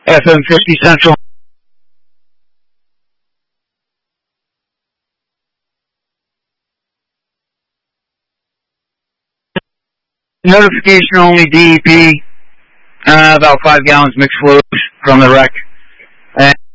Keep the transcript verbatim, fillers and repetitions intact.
F M fifty Central. Notification only D E P. Uh, about five gallons mixed fluid from the wreck. And